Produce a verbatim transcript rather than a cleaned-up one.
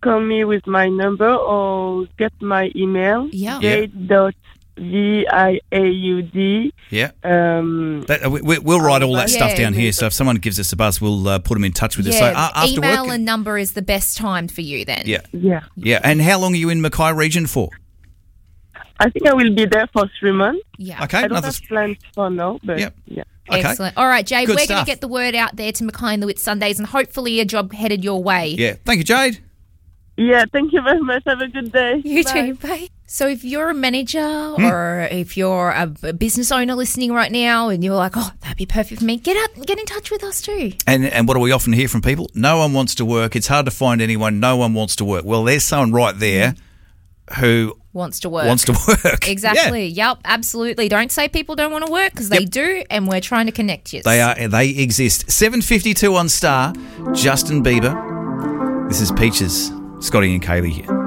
call me with my number or get my email. Yeah. Jade dot V I A U D. Yeah. Um, that, we, we'll write all that Yeah, stuff down yeah. here. So if someone gives us a buzz, we'll uh, put them in touch with us. So Yeah, uh, after email work, and number is the best time for you then. yeah, yeah. yeah. And how long are you in Mackay region for? I think I will be there for three months. Yeah. Okay, I don't another- have plans for now, but Yep. yeah. Okay. Excellent. All right, Jade, Good we're going stuff. to get the word out there to Mackay and the Whit Sundays and hopefully a job headed your way. Yeah. Thank you, Jade. Yeah, thank you very much. Have a good day. You Bye. too. Bye. So if you're a manager Hmm. or if you're a, a business owner listening right now and you're like, oh, that'd be perfect for me, get out, get in touch with us too. And and what do we often hear from people? No one wants to work. It's hard to find anyone. No one wants to work. Well, there's someone right there who Wants to work. wants to work. Exactly. Yep, absolutely. Don't say people don't want to work because they Yep. do, and we're trying to connect you. They are. They exist. seven fifty-two on Star. Justin Bieber. This is Peaches. Scotty and Kaylee here.